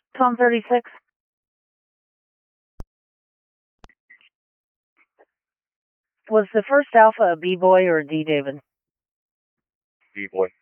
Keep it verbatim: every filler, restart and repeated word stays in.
Tom thirty-six. Was the first alpha a B-boy or a D, David? B-boy.